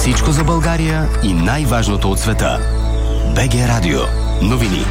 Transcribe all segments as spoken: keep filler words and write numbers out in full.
Всичко за България и най-важното от света. БГ Радио. Новини.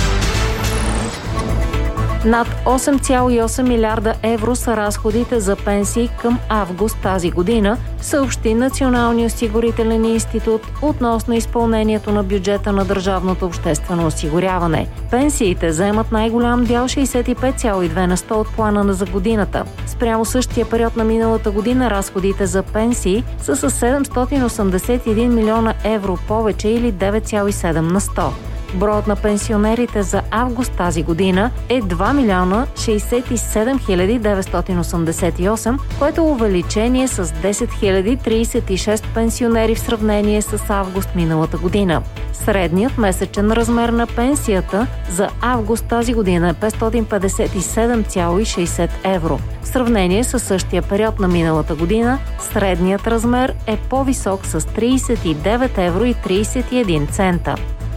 Над осем цяло и осем милиарда евро са разходите за пенсии към август тази година, съобщи Националния осигурителен институт относно изпълнението на бюджета на държавното обществено осигуряване. Пенсиите заемат най-голям дял шейсет и пет цяло и две на сто от плана за годината. Спрямо същия период на миналата година разходите за пенсии са с седемстотин осемдесет и един милиона евро повече или девет цяло и седем на сто. Броят на пенсионерите за август тази година е два милиона шейсет и седем хиляди деветстотин осемдесет и осем, което е увеличение с десет хиляди трийсет и шест пенсионери в сравнение с август миналата година. Средният месечен размер на пенсията за август тази година е петстотин петдесет и седем цяло и шейсет евро. В сравнение с същия период на миналата година, средният размер е по-висок с трийсет и девет евро и трийсет и един цента.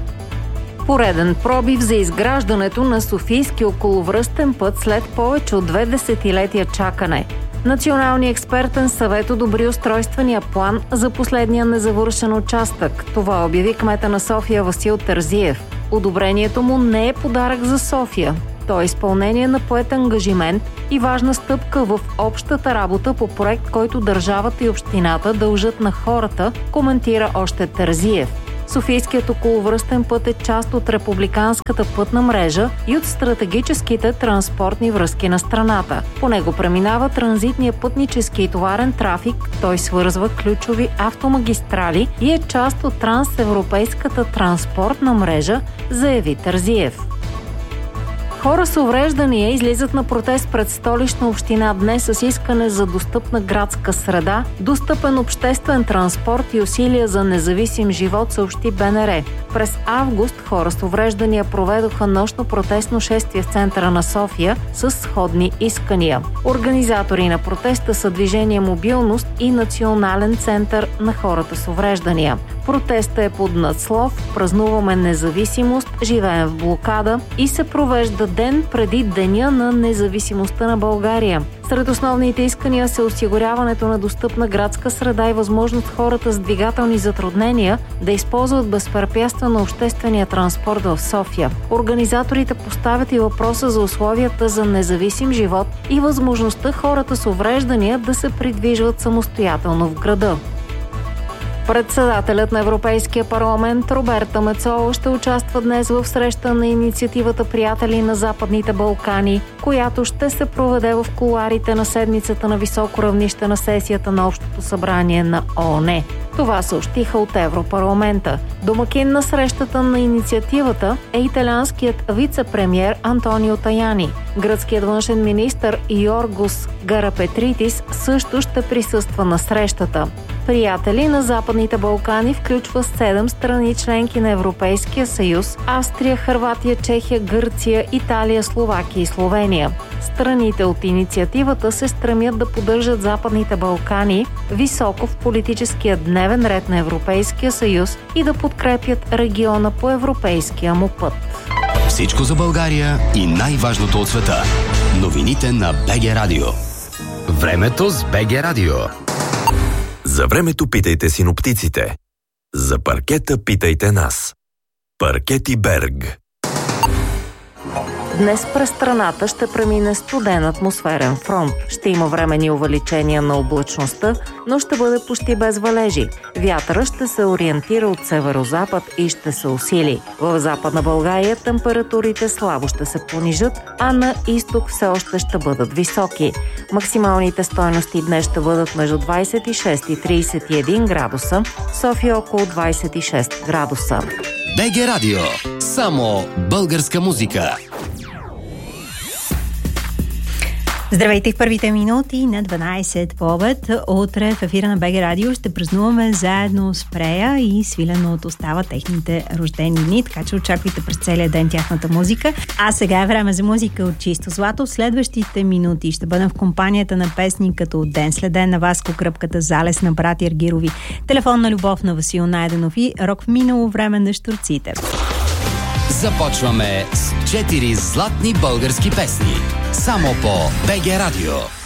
Пореден пробив за изграждането на Софийски околовръстен път след повече от две десетилетия чакане. Националният експертен съвет одобри устройствения план за последния незавършен участък. Това обяви кмета на София Васил Терзиев. Одобрението му не е подарък за София. То е изпълнение на поет ангажимент и важна стъпка в общата работа по проект, който държавата и общината дължат на хората, коментира още Терзиев. Софийският околовръстен път е част от републиканската пътна мрежа и от стратегическите транспортни връзки на страната. По него преминава транзитния пътнически и товарен трафик, той свързва ключови автомагистрали и е част от трансевропейската транспортна мрежа, заяви Терзиев. Хора с увреждания излизат на протест пред Столична община днес с искане за достъпна градска среда, достъпен обществен транспорт и усилия за независим живот, съобщи БНР. През август хора с увреждания проведоха нощно протестно шествие в центъра на София с сходни искания. Организатори на протеста са Движение Мобилност и Национален център на хората с увреждания. Протестът е под надслов "Празнуваме независимост, живеем в блокада" и се провежда ден преди Деня на независимостта на България. Сред основните искания са осигуряването на достъпна градска среда и възможност хората с двигателни затруднения да използват безпрепятствено обществения транспорт в София. Организаторите поставят и въпроса за условията за независим живот и възможността хората с увреждания да се придвижват самостоятелно в града. Председателят на Европейския парламент Роберта Мецола ще участва днес в среща на инициативата "Приятели на Западните Балкани", която ще се проведе в кулоарите на седмицата на високо равнище на сесията на Общото събрание на ООН. Това съобщиха от Европарламента. Домакин на срещата на инициативата е италианският вице-премиер Антонио Таяни. Гръцкият външен министър Йоргос Гарапетритис също ще присъства на срещата. Приятели на Западните Балкани включва седем страни членки на Европейския съюз: Австрия, Хърватия, Чехия, Гърция, Италия, Словакия и Словения. Страните от инициативата се стремят да поддържат Западните Балкани високо в политическия дневен ред на Европейския съюз и да подкрепят региона по европейския му път. Всичко за България и най-важното от света. Новините на БГ Радио. Времето с БГ Радио. За времето питайте синоптиците. За паркета питайте нас. Паркети Берг. Днес през страната ще премине студен атмосферен фронт. Ще има временни увеличения на облачността, но ще бъде почти без валежи. Вятъра ще се ориентира от северозапад и ще се усили. В Западна България температурите слабо ще се понижат, а на изток все още ще бъдат високи. Максималните стойности днес ще бъдат между двадесет и шест и тридесет и един градуса, София около двадесет и шест градуса. БГ Радио. Само българска музика. Здравейте в първите минути на дванадесет по обед. Утре в ефира на БГ Радио ще празнуваме заедно с Прея и Свилено от Остава техните рождени дни, така че очаквайте през целия ден тяхната музика. А сега е време за музика от чисто злато. В следващите минути ще бъдем в компанията на песни като "Ден след ден" на Васко Кръпката, "Залез" на братя Аргирови, "Телефонна любов" на Васил Найденов и "Рок в минало време" на Щурците. Започваме с четири златни български песни. Само по БГ Радио.